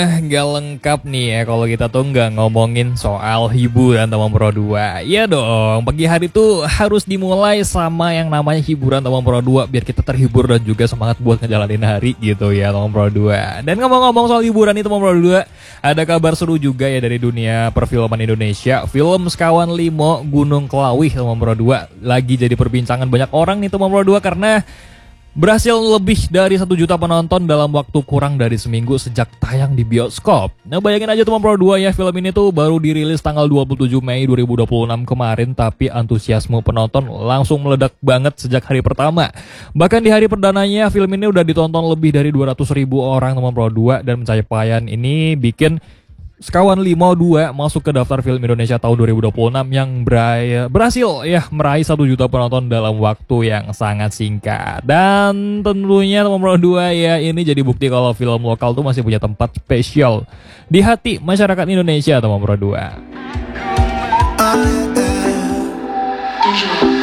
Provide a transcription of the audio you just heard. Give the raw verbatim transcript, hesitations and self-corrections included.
Eh, nggak lengkap nih ya kalau kita tuh nggak ngomongin soal hiburan Tomom Pro dua. Iya dong, pagi hari tuh harus dimulai sama yang namanya hiburan Tomom Pro dua biar kita terhibur dan juga semangat buat ngejalanin hari gitu ya Tomom Pro dua. Dan ngomong-ngomong soal hiburan nih Tomom Pro dua, ada kabar seru juga ya dari dunia perfilman Indonesia. Film Sekawan Limo Gunung Kelawih Tomom Pro dua lagi jadi perbincangan banyak orang nih Tomom Pro dua karena berhasil lebih dari satu juta penonton dalam waktu kurang dari seminggu sejak tayang di bioskop. Nah bayangin aja Tomom Pro dua ya, film ini tuh baru dirilis tanggal dua puluh tujuh Mei dua ribu dua puluh enam kemarin, tapi antusiasme penonton langsung meledak banget sejak hari pertama. Bahkan di hari perdananya film ini udah ditonton lebih dari dua ratus ribu orang Tomom Pro dua, dan pencapaian ini bikin Sekawan Limo dua masuk ke daftar film Indonesia tahun dua ribu dua puluh enam yang berhasil ya meraih satu juta penonton dalam waktu yang sangat singkat. Dan tentunya Tomom Pro dua ya ini jadi bukti kalau film lokal tuh masih punya tempat spesial di hati masyarakat Indonesia Tomom Pro dua.